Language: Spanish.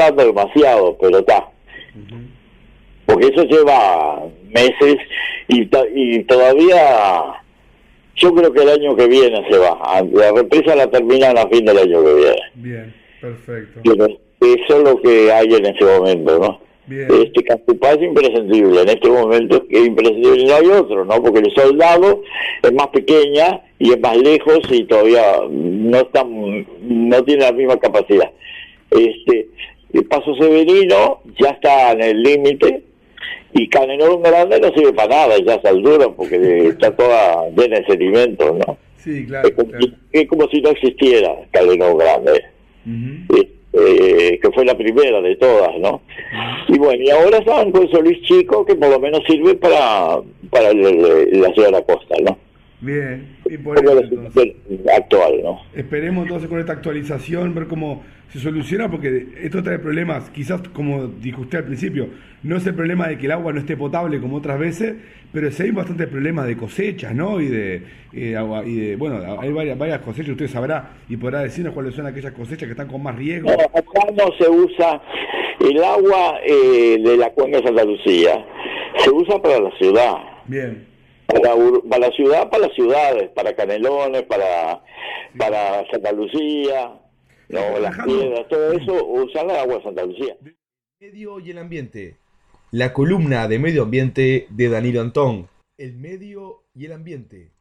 demorando demasiado, pero está. Porque eso lleva meses y todavía yo creo que el año que viene se va. La represa la terminan a fin del año que viene. Bien, perfecto. Pero eso es lo que hay en ese momento, ¿no? Bien. Castupá es imprescindible, en este momento es imprescindible, no hay otro, ¿no? Porque el Soldado es más pequeña y es más lejos y todavía no tiene la misma capacidad. El Paso Severino ya está en el límite y Canelón Grande no sirve para nada ya a esa altura porque está toda llena de sedimentos, ¿no? Sí, claro. Es como si no existiera Canelón Grande. Que fue la primera de todas, ¿no? Y bueno, y ahora estaban con Solís Chico, que por lo menos sirve para la ciudad de la costa, ¿no? Bien, y por eso, entonces, actual, ¿no? esperemos entonces con esta actualización ver cómo se soluciona, porque esto trae problemas, quizás como dijo usted al principio, no es el problema de que el agua no esté potable como otras veces, pero sí hay bastantes problemas de cosechas, ¿no? Bueno, hay varias cosechas, usted sabrá y podrá decirnos cuáles son aquellas cosechas que están con más riesgo. No, acá no se usa el agua de la cuenca de Santa Lucía, se usa para la ciudad. Bien. Para la ciudad, para las ciudades, para Canelones, para Santa Lucía, no, las piedras, todo eso usan el agua de Santa Lucía. Medio y el ambiente. La columna de medio ambiente de Danilo Antón. El medio y el ambiente.